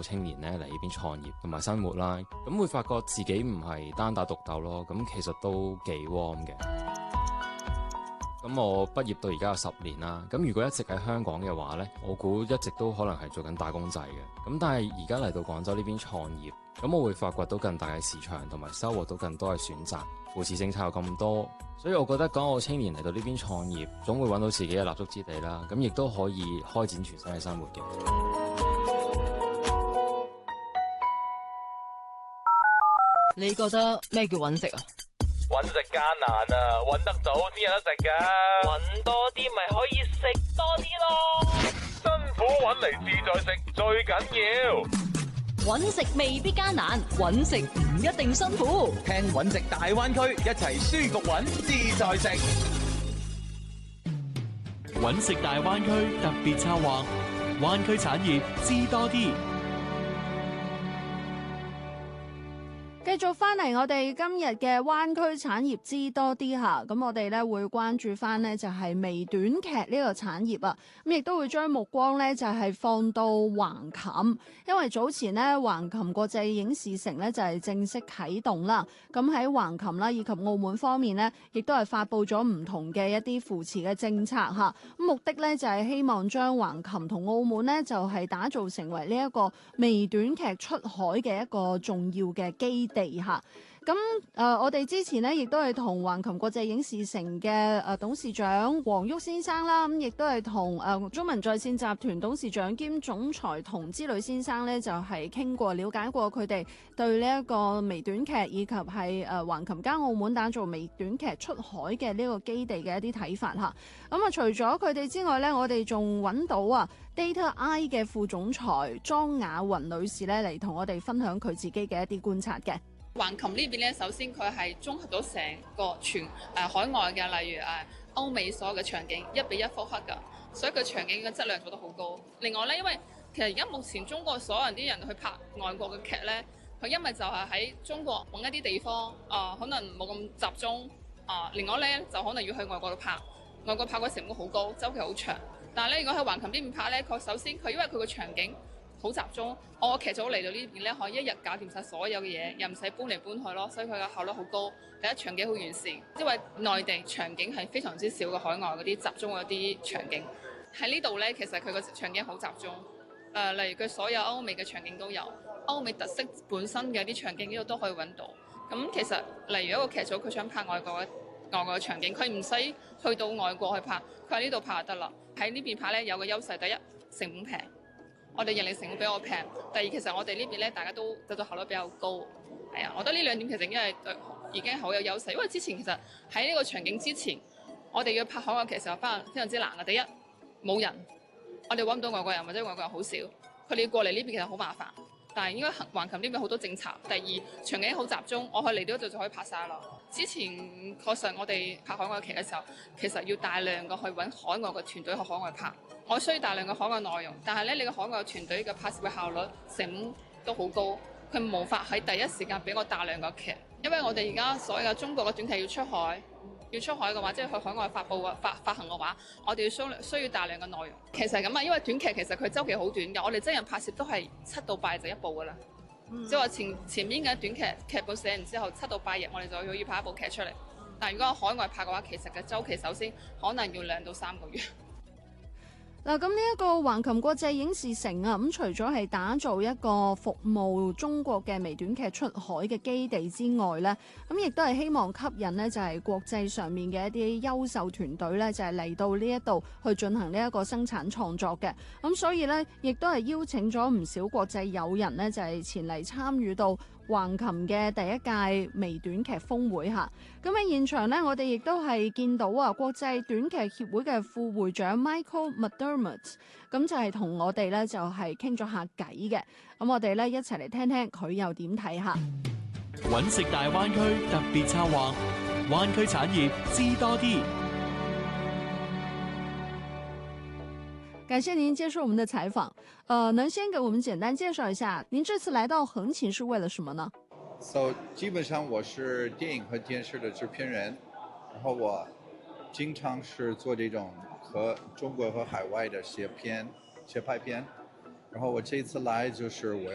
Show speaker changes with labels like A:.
A: 青年咧嚟呢邊創業同埋生活啦，咁會發覺自己唔係單打獨鬥咯，咁其實都幾 warm 嘅。咁我畢業到而家有10年啦，咁如果一直喺香港嘅話呢，我估一直都可能係做緊打工仔嘅。咁但係而家嚟到廣州呢邊創業，咁我會發掘到更大嘅市場，同埋收穫到更多嘅選擇。扶持政策有咁多，所以我覺得港澳青年嚟到呢邊創業，總會揾到自己嘅立足之地啦。咁亦都可以開展全新嘅生活嘅。
B: 你覺得咩叫揾食啊？
C: 揾食艱難啊，揾得到先有得食㗎。揾多啲咪可以食多啲咯。辛苦揾嚟自在食最緊要。
B: 揾食未必艱難，揾食唔一定辛苦。
D: 聽揾食大灣區，一齊舒服揾，自在食。
E: 揾食大灣區特別策劃，灣區產業知多啲。
F: 繼續翻嚟我哋今日嘅灣區產業知多啲吓，咁我哋咧會關注翻呢就係微短劇呢個產業啊，咁亦都會將目光呢就係放到橫琴，因為早前呢橫琴國際影視城呢就係正式啟動啦，咁喺橫琴啦以及澳門方面呢，亦都係發布咗唔同嘅一啲扶持嘅政策吓，咁目的呢就係希望將橫琴同澳門呢就係打造成為呢一個微短劇出海嘅一個重要嘅基地吓。咁我哋之前呢亦都係同橫琴國際影視城嘅董事長黃旭先生啦，咁亦都係同中文在線集團董事長兼總裁童之旅先生呢，就係傾過了解過佢哋對呢一個微短劇以及係橫琴加澳門打造微短劇出海嘅呢個基地嘅一啲睇法吓。咁除咗佢哋之外呢，我哋仲揾到Data I 嘅副總裁莊雅雲女士呢嚟同我哋分享佢自己嘅一啲觀察嘅。
G: 橫琴呢邊咧，首先佢係綜合咗成個全海外嘅，例如歐美所有嘅場景1:1複刻㗎，所以佢場景嘅質量做得好高。另外咧，因為其實而家目前中國所有啲人去拍外國嘅劇咧，佢因為就係喺中國揾一啲地方可能冇咁集中另外咧就可能要去外國度拍，外國拍嘅成本好高，周期好長。但係咧，如果喺橫琴呢邊拍咧，佢首先佢因為佢個場景好集中，我劇組嚟到呢邊咧，可以一日搞掂晒所有嘅嘢，又唔使搬嚟搬去咯，所以佢嘅效率好高。第一，場景好完善，因為內地場景係非常之少嘅，海外嗰啲集中嗰啲場景喺呢度咧，其實佢個場景好集中。例如佢所有歐美嘅場景都有，歐美特色本身嘅啲場景呢度都可以揾到。咁其實例如一個劇組佢想拍外國嘅場景，佢唔使去到外國去拍，佢喺呢度拍就得啦。喺呢邊拍咧有個優勢，第一成本平。我哋人力成本比較平，第二其實我哋呢邊咧大家都製作效率比較高，係啊，我覺得呢兩點其實已經好有優勢，因為之前其實喺呢個場景之前，我哋要拍海外劇嘅時候非常之難嘅。第一冇人，我哋揾唔到外國人或者外國人好少，佢哋要過嚟呢邊其實好麻煩。但係應該橫琴呢邊好多政策。第二場景好集中，我可以嚟到度就可以拍晒啦。之前確實我哋拍海外劇嘅時候，其實要大量嘅去揾海外嘅團隊去海外拍，我需要大量嘅海外內容。但係咧，你個海外團隊嘅拍攝嘅效率成本都好高，佢無法喺第一時間俾我大量嘅劇，因為我哋而家所有嘅中國嘅短劇要出海。要出海嘅話，即係去海外發行嘅話，我哋需要大量嘅內容。其實係咁啊，因為短劇其實佢週期好短嘅，我哋真人拍攝都係7到8日就一部噶啦。即係話前面嘅短劇劇本寫完之後7到8日，我哋就要拍一部劇出嚟。但係如果喺海外拍嘅話，其實嘅週期首先可能要2到3個月。
F: 嗱，咁呢一個橫琴國際影視城啊，咁除咗係打造一個服務中國嘅微短劇出海嘅基地之外呢，咁亦都係希望吸引呢就係國際上面嘅一啲優秀團隊呢，就係嚟到呢一度去進行呢一個生產創作嘅。咁所以呢，亦都係邀請咗唔少國際友人呢，就係前嚟參與到橫琴嘅第一屆微短劇峰會嚇。咁喺現場呢，我哋亦都係見到國際短劇協會嘅副會長 Michael McDermott， 咁就係同我哋呢就係傾咗下偈嘅。咁我哋呢一齊嚟聽聽佢又點睇下。
E: 揾食大灣區特別策劃，灣區產業知多啲。
F: 感謝您接受我們的採訪。能先給我們簡單介紹一下，您這次來到橫琴是為了什麼呢？
H: 基本上我是電影和電視的製片人，然後我經常是做這種和中國和海外的協拍片，然後我這次來就是我